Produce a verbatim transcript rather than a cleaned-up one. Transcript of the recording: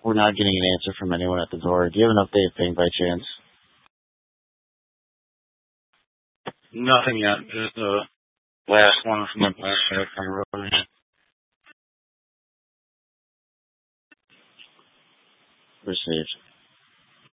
We're not getting an answer from anyone at the door. Do you have an update thing by chance? Nothing yet. Just the last one from the last night from Road. Received.